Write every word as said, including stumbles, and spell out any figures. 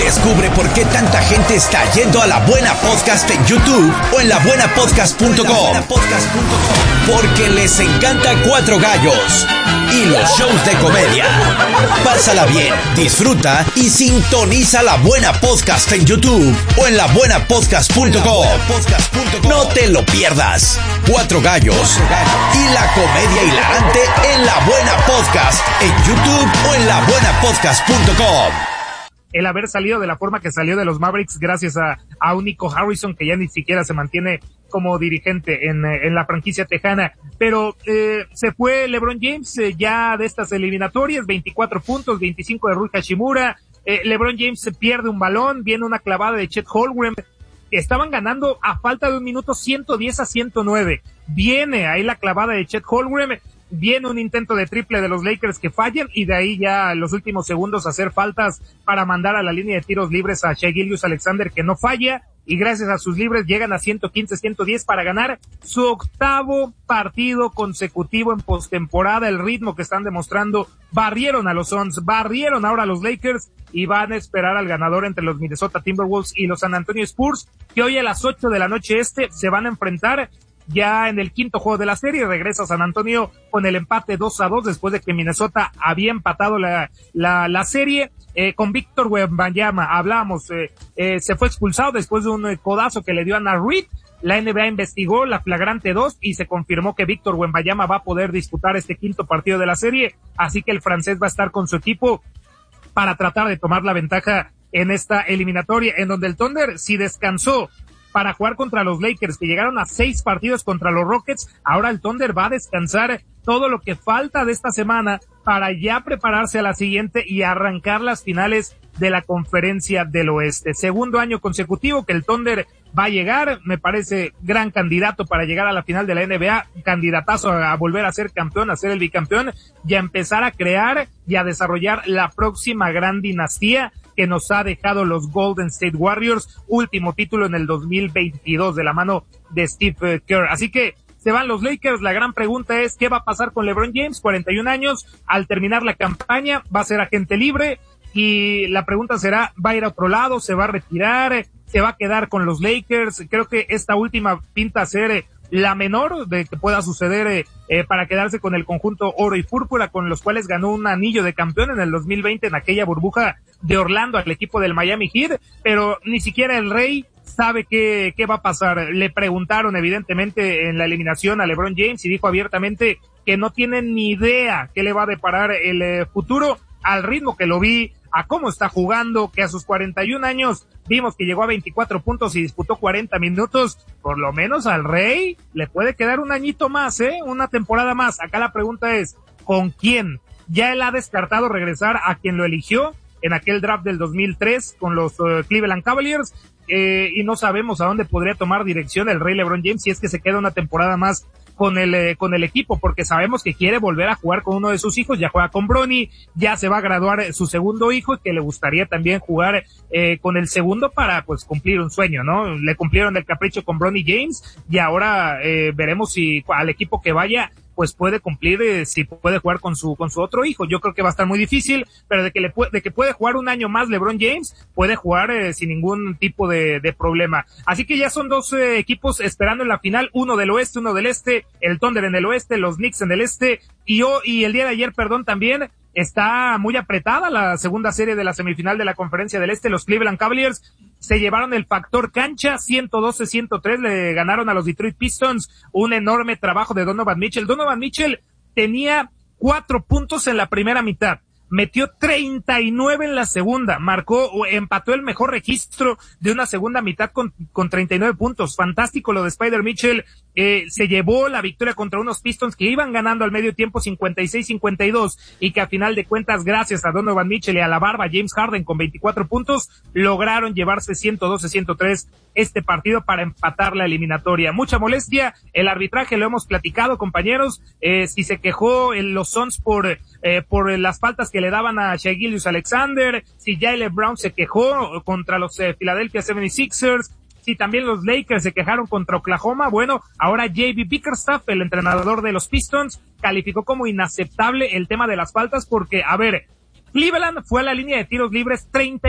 Descubre por qué tanta gente está yendo a La Buena Podcast en YouTube o en la buena podcast punto com. Porque les encanta Cuatro Gallos y los shows de comedia. Pásala bien, disfruta y sintoniza La Buena Podcast en YouTube o en la buena podcast punto com. No te lo pierdas. Cuatro Gallos y la comedia hilarante en La Buena Podcast en YouTube o en la buena podcast punto com. El haber salido de la forma que salió de los Mavericks gracias a, a un Nico Harrison que ya ni siquiera se mantiene como dirigente en, en la franquicia tejana. Pero eh, se fue LeBron James eh, ya de estas eliminatorias, veinticuatro puntos, veinticinco de Rui Hachimura. Eh, LeBron James pierde un balón, viene una clavada de Chet Holmgren. Estaban ganando a falta de un minuto ciento diez a ciento nueve. Viene ahí la clavada de Chet Holmgren. Viene un intento de triple de los Lakers que fallan y de ahí ya los últimos segundos hacer faltas para mandar a la línea de tiros libres a Shai Gilgeous-Alexander que no falla y gracias a sus libres llegan a ciento quince ciento diez para ganar su octavo partido consecutivo en postemporada. El ritmo que están demostrando, barrieron a los Suns, barrieron ahora a los Lakers y van a esperar al ganador entre los Minnesota Timberwolves y los San Antonio Spurs, que hoy a las ocho de la noche este se van a enfrentar. Ya en el quinto juego de la serie regresa San Antonio con el empate dos a dos después de que Minnesota había empatado la la, la serie. Eh, con Víctor Wembanyama hablamos, eh, eh, se fue expulsado después de un eh, codazo que le dio a Nat Reed. La N B A investigó la flagrante dos y se confirmó que Víctor Wembanyama va a poder disputar este quinto partido de la serie, así que el francés va a estar con su equipo para tratar de tomar la ventaja en esta eliminatoria, en donde el Thunder si descansó para jugar contra los Lakers, que llegaron a seis partidos contra los Rockets. Ahora el Thunder va a descansar todo lo que falta de esta semana para ya prepararse a la siguiente y arrancar las finales de la Conferencia del Oeste. Segundo año consecutivo que el Thunder va a llegar, me parece gran candidato para llegar a la final de la N B A, candidatazo a, a volver a ser campeón, a ser el bicampeón y a empezar a crear y a desarrollar la próxima gran dinastía que nos ha dejado los Golden State Warriors, último título en el dos mil veintidós de la mano de Steve Kerr. Así que se van los Lakers. La gran pregunta es ¿qué va a pasar con LeBron James? cuarenta y un años, al terminar la campaña va a ser agente libre y la pregunta será, ¿va a ir a otro lado? ¿Se va a retirar? ¿Se va a quedar con los Lakers? Creo que esta última pinta ser eh, la menor de que pueda suceder eh, eh, para quedarse con el conjunto oro y púrpura, con los cuales ganó un anillo de campeón en el dos mil veinte en aquella burbuja de Orlando al equipo del Miami Heat, pero ni siquiera el Rey sabe qué, qué va a pasar. Le preguntaron evidentemente en la eliminación a LeBron James y dijo abiertamente que no tiene ni idea qué le va a deparar el eh, futuro, al ritmo que lo vi, a cómo está jugando, que a sus cuarenta y un años vimos que llegó a veinticuatro puntos y disputó cuarenta minutos, por lo menos al Rey le puede quedar un añito más, eh, una temporada más. Acá la pregunta es, ¿con quién? Ya él ha descartado regresar a quien lo eligió en aquel draft del dos mil tres con los uh, Cleveland Cavaliers, eh, y no sabemos a dónde podría tomar dirección el Rey LeBron James si es que se queda una temporada más con el eh, con el equipo, porque sabemos que quiere volver a jugar con uno de sus hijos. Ya juega con Bronny, ya se va a graduar eh, su segundo hijo y que le gustaría también jugar eh, con el segundo para pues cumplir un sueño, ¿no? Le cumplieron el capricho con Bronny James y ahora eh, veremos si al equipo que vaya pues puede cumplir, eh, si puede jugar con su con su otro hijo. Yo creo que va a estar muy difícil, pero de que le puede, de que puede jugar un año más LeBron James, puede jugar eh, sin ningún tipo de, de problema. Así que ya son dos eh, equipos esperando en la final, uno del oeste, uno del este, el Thunder en el oeste, los Knicks en el este, y yo, y el día de ayer, perdón, también está muy apretada la segunda serie de la semifinal de la Conferencia del Este. Los Cleveland Cavaliers se llevaron el factor cancha, ciento doce a ciento tres, le ganaron a los Detroit Pistons, un enorme trabajo de Donovan Mitchell. Donovan Mitchell tenía cuatro puntos en la primera mitad, metió treinta y nueve en la segunda, marcó o empató el mejor registro de una segunda mitad con, con treinta y nueve puntos. Fantástico lo de Spider Mitchell. Eh, se llevó la victoria contra unos Pistons que iban ganando al medio tiempo cincuenta y seis a cincuenta y dos y que a final de cuentas, gracias a Donovan Mitchell y a la barba James Harden con veinticuatro puntos, lograron llevarse ciento doce a ciento tres este partido para empatar la eliminatoria. Mucha molestia, el arbitraje lo hemos platicado, compañeros, eh, si se quejó en los Suns por eh, por las faltas que le daban a Shai Gilgeous-Alexander, si Jaylen Brown se quejó contra los eh, Philadelphia setenta y seis ers, si también los Lakers se quejaron contra Oklahoma. Bueno, ahora J B Bickerstaff, el entrenador de los Pistons, calificó como inaceptable el tema de las faltas porque, a ver, Cleveland fue a la línea de tiros libres treinta